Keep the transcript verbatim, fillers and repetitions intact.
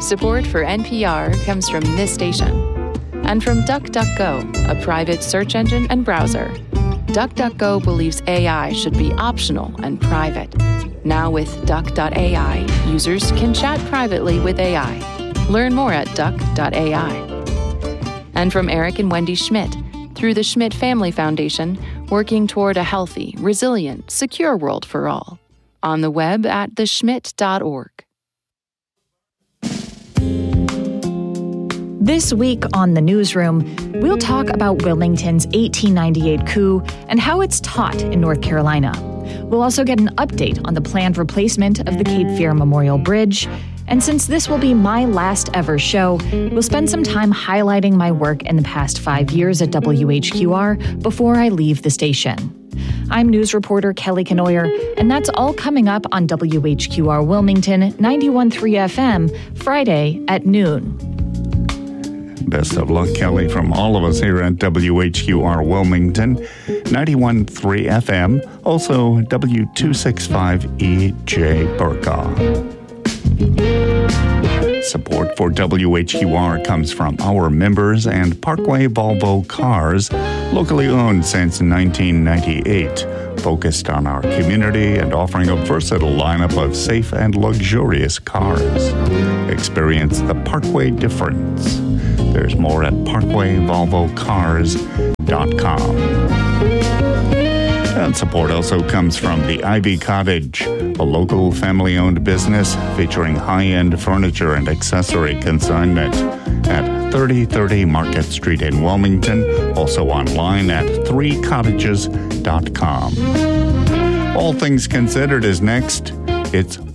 Support for N P R comes from this station and from DuckDuckGo, a private search engine and browser. DuckDuckGo believes A I should be optional and private. Now with Duck dot A I, users can chat privately with A I. Learn more at Duck dot A I. And from Eric and Wendy Schmidt, through the Schmidt Family Foundation, working toward a healthy, resilient, secure world for all. On the web at the schmidt dot org. This week on The Newsroom, we'll talk about Wilmington's eighteen ninety-eight coup and how it's taught in North Carolina. We'll also get an update on the planned replacement of the Cape Fear Memorial Bridge. And since this will be my last ever show, we'll spend some time highlighting my work in the past five years at W H Q R before I leave the station. I'm news reporter Kelly Kenoyer, and that's all coming up on W H Q R Wilmington ninety-one point three F M, Friday at noon. Best of luck, Kelly, from all of us here at W H Q R Wilmington, ninety-one point three F M, also W two sixty-five E J Burka. Support for W H Q R comes from our members and Parkway Volvo Cars, locally owned since nineteen ninety-eight, focused on our community and offering a versatile lineup of safe and luxurious cars. Experience the Parkway difference. There's more at parkway volvo cars dot com. And support also comes from the Ivy Cottage, a local family-owned business featuring high-end furniture and accessory consignment at thirty thirty Market Street in Wilmington, also online at three cottages dot com. All Things Considered is next. It's